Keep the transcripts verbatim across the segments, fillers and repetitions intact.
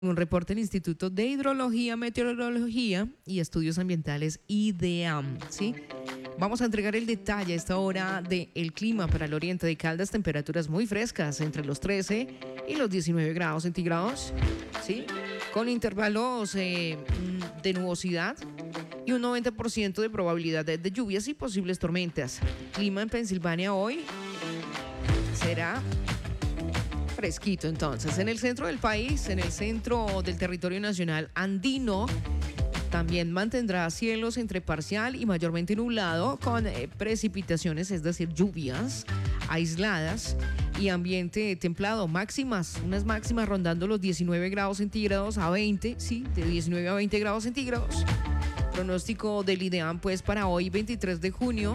Un reporte del Instituto de Hidrología, Meteorología y Estudios Ambientales, IDEAM, ¿sí? Vamos a entregar el detalle a esta hora del clima para el oriente de Caldas, temperaturas muy frescas, entre los trece y los diecinueve grados centígrados, ¿sí? Con intervalos eh, de nubosidad y un noventa por ciento de probabilidad de, de lluvias y posibles tormentas. Clima en Pensilvania hoy será fresquito. Entonces, en el centro del país, en el centro del territorio nacional andino, también mantendrá cielos entre parcial y mayormente nublado, con eh, precipitaciones, es decir, lluvias aisladas y ambiente templado. Máximas, unas máximas rondando los diecinueve grados centígrados a veinte, sí, de diecinueve a veinte grados centígrados. Pronóstico del IDEAM, pues, para hoy, veintitrés de junio.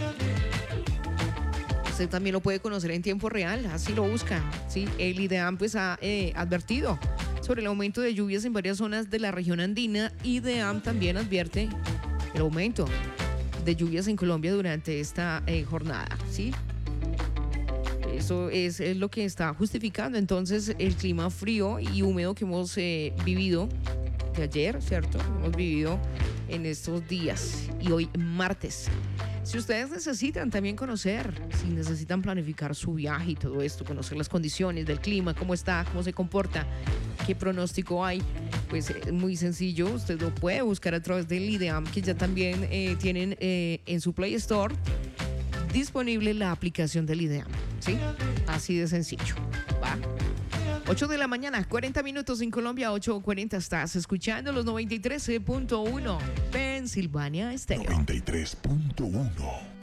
Usted también lo puede conocer en tiempo real, así lo busca, ¿sí? El IDEAM pues ha eh, advertido sobre el aumento de lluvias en varias zonas de la región andina. IDEAM también advierte el aumento de lluvias en Colombia durante esta eh, jornada, ¿sí? Eso es, es lo que está justificando entonces el clima frío y húmedo que hemos eh, vivido de ayer, ¿cierto? Hemos vivido en estos días y hoy martes. Si ustedes necesitan también conocer, si necesitan planificar su viaje y todo esto, conocer las condiciones del clima, cómo está, cómo se comporta, qué pronóstico hay, pues es muy sencillo. Usted lo puede buscar a través del IDEAM, que ya también eh, tienen eh, en su Play Store disponible la aplicación del IDEAM, ¿sí? Así de sencillo, ¿va? ocho de la mañana, cuarenta minutos en Colombia, ocho cuarenta. Estás escuchando los noventa y tres punto uno Pensilvania Estéreo. noventa y tres punto uno